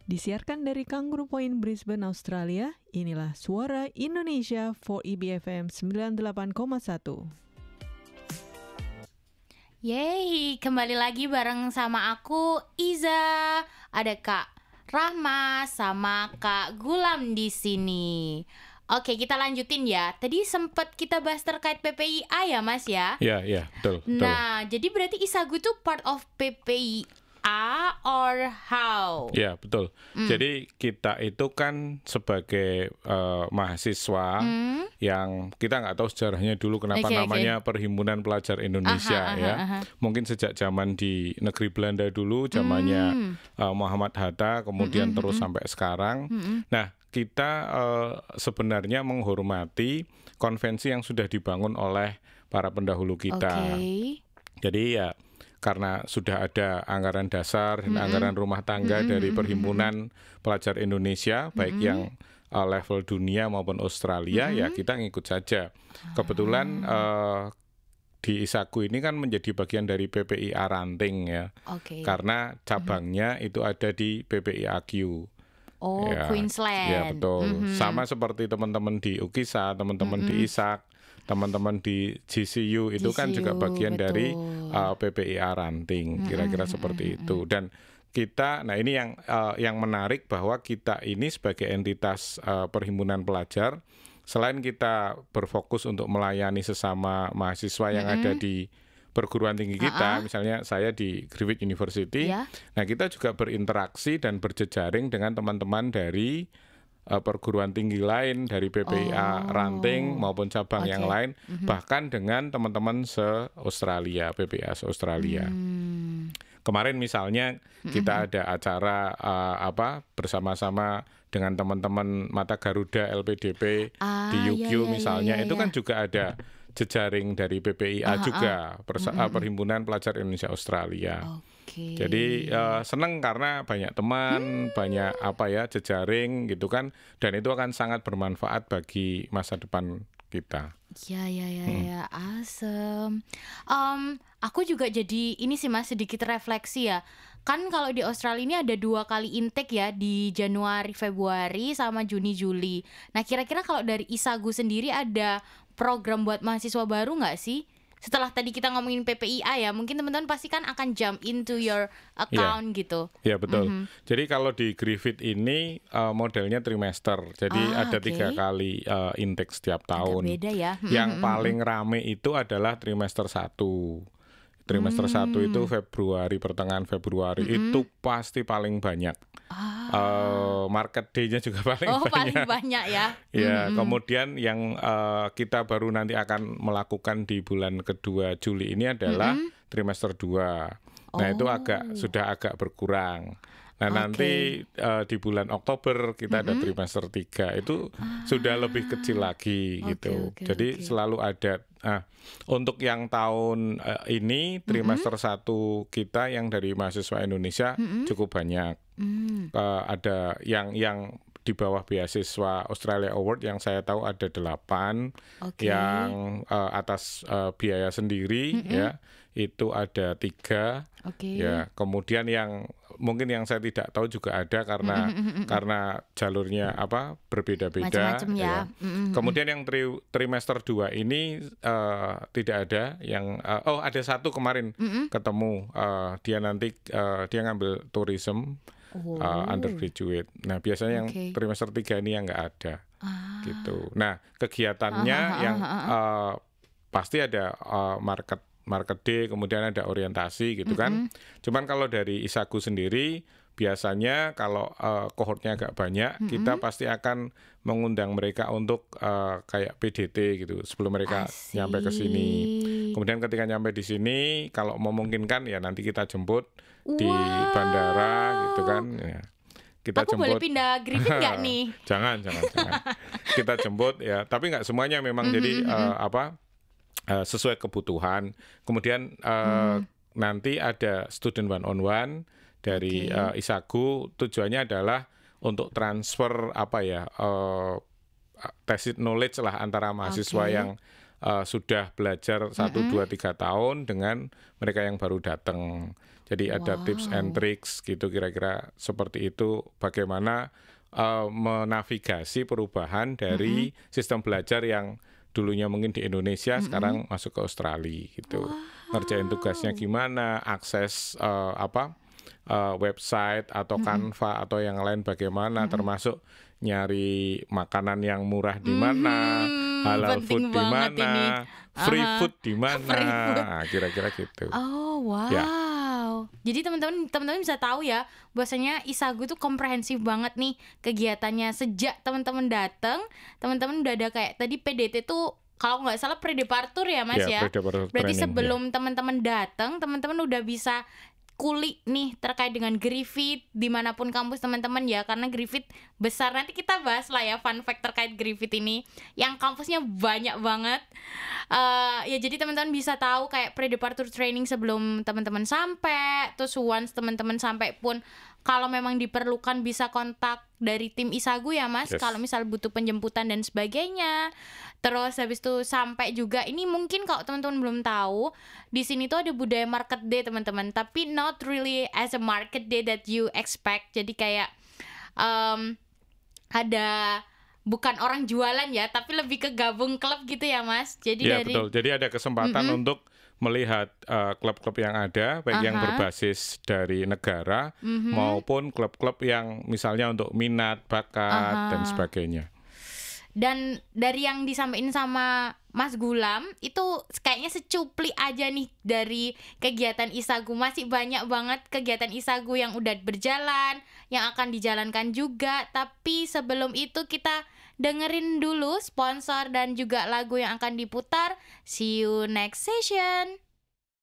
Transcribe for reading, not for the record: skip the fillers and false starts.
Disiarkan dari Kangaroo Point, Brisbane, Australia, inilah Suara Indonesia 4EB FM 98,1. Yeay, kembali lagi bareng sama aku, Iza. Ada Kak Rahma sama Kak Gulam di sini. Oke, kita lanjutin ya. Tadi sempat kita bahas terkait PPIA ya, Mas ya? Iya, betul. Nah, jadi berarti Isagu itu part of PPIA or how? Iya, betul. Jadi kita itu kan sebagai mahasiswa yang kita nggak tahu sejarahnya dulu kenapa namanya Perhimpunan Pelajar Indonesia Mungkin sejak zaman di negeri Belanda dulu, zamannya Muhammad Hatta, kemudian terus sampai sekarang. Nah, kita sebenarnya menghormati konvensi yang sudah dibangun oleh para pendahulu kita. Jadi ya karena sudah ada anggaran dasar dan anggaran rumah tangga dari Perhimpunan Pelajar Indonesia, baik yang level dunia maupun Australia, ya kita ngikut saja. Kebetulan di Isagu ini kan menjadi bagian dari PPIA Ranting ya, karena cabangnya itu ada di PPIAQ. Queensland. Ya betul. Sama seperti teman-teman di UKISA, teman-teman di ISAK, teman-teman di GCU itu kan juga bagian dari PPIA Ranting, kira-kira seperti itu. Dan kita, nah ini yang menarik bahwa kita ini sebagai entitas perhimpunan pelajar, selain kita berfokus untuk melayani sesama mahasiswa yang ada di perguruan tinggi kita, misalnya saya di Griffith University, nah kita juga berinteraksi dan berjejaring dengan teman-teman dari perguruan tinggi lain, dari PPIA Ranting maupun cabang yang lain, bahkan dengan teman-teman se-Australia, PPIA se-Australia. Kemarin misalnya kita ada acara bersama-sama dengan teman-teman Mata Garuda LPDP di UQ misalnya, itu kan juga ada jejaring dari PPIA juga, Perhimpunan Pelajar Indonesia Australia. Jadi senang karena banyak teman, banyak jejaring gitu kan, dan itu akan sangat bermanfaat bagi masa depan kita. Ya, awesome. Aku juga jadi ini sih Mas, sedikit refleksi ya. Kan kalau di Australia ini ada 2 kali intake ya, di Januari, Februari sama Juni, Juli. Nah kira-kira kalau dari Isagu sendiri ada program buat mahasiswa baru nggak sih? Setelah tadi kita ngomongin PPIA ya, mungkin teman-teman pasti kan akan jump into your account gitu. Iya betul. Jadi kalau di Griffith ini modelnya trimester. Jadi ada 3 kali intake setiap tahun. Agak beda ya. Yang paling rame itu adalah trimester 1. Trimester 1 itu Februari, pertengahan Februari itu pasti paling banyak. Market day-nya juga paling banyak. Paling banyak ya. Ya, kemudian yang kita baru nanti akan melakukan di bulan kedua Juli ini adalah trimester 2. Nah, itu sudah agak berkurang. Nah, nanti di bulan Oktober kita ada trimester 3. Itu sudah lebih kecil lagi gitu. Jadi selalu ada. Untuk yang tahun ini trimester 1 kita yang dari mahasiswa Indonesia cukup banyak. Ada yang di bawah beasiswa Australia Award yang saya tahu ada 8, yang atas biaya sendiri ya itu ada 3. Ya, kemudian yang mungkin yang saya tidak tahu juga ada karena jalurnya berbeda-beda. Macam-macam ya. Kemudian yang trimester 2 ini tidak ada yang ada 1 kemarin ketemu, dia nanti dia ngambil tourism undergraduate. Nah, biasanya yang trimester 3 ini yang nggak ada. Gitu. Nah, kegiatannya yang pasti ada market day, kemudian ada orientasi gitu kan. Cuman kalau dari Isagu sendiri biasanya kalau kohortnya agak banyak, kita pasti akan mengundang mereka untuk kayak PDT gitu sebelum mereka nyampe ke sini. Kemudian ketika nyampe di sini, kalau memungkinkan ya nanti kita jemput di bandara gitu kan. Ya. Aku boleh pindah Griffith nggak nih? Jangan. Kita jemput ya, tapi nggak semuanya memang jadi sesuai kebutuhan. Kemudian nanti ada student one-on-one dari Isagu. Tujuannya adalah untuk transfer tacit knowledge lah antara mahasiswa yang sudah belajar 1, 2, 3 tahun dengan mereka yang baru datang. Jadi ada tips and tricks gitu kira-kira seperti itu, bagaimana menavigasi perubahan dari sistem belajar yang dulunya mungkin di Indonesia sekarang masuk ke Australia gitu. Ngerjain tugasnya gimana, akses website atau Canva atau yang lain bagaimana, termasuk nyari makanan yang murah di mana, halal food di mana, free food di mana, nah, kira-kira gitu. Oh wow. Ya. Jadi teman-teman bisa tahu ya, bahwasanya Isagu tuh komprehensif banget nih kegiatannya. Sejak teman-teman datang, teman-teman udah ada kayak tadi PDT tuh kalau nggak salah pre-departure ya Mas ya. Berarti training, sebelum teman-teman datang, teman-teman udah bisa kulik nih terkait dengan Griffith dimanapun kampus teman-teman ya, karena Griffith besar. Nanti kita bahas lah ya fun fact terkait Griffith ini yang kampusnya banyak banget. Ya jadi teman-teman bisa tahu kayak pre-departure training sebelum teman-teman sampai, terus once teman-teman sampai pun kalau memang diperlukan bisa kontak dari tim Isagu ya Mas, kalau misal butuh penjemputan dan sebagainya. Terus habis itu sampai juga, ini mungkin kalau teman-teman belum tahu, di sini tuh ada budaya market day teman-teman, tapi not really as a market day that you expect. Jadi kayak ada bukan orang jualan ya, tapi lebih ke gabung klub gitu ya Mas. Jadi betul. Jadi ada kesempatan untuk melihat klub-klub yang ada, baik yang berbasis dari negara maupun klub-klub yang misalnya untuk minat, bakat dan sebagainya. Dan dari yang disampaikan sama Mas Gulam itu kayaknya secupli aja nih dari kegiatan Isagu. Masih banyak banget kegiatan Isagu yang udah berjalan, yang akan dijalankan juga. Tapi sebelum itu kita dengerin dulu sponsor dan juga lagu yang akan diputar. See you next session.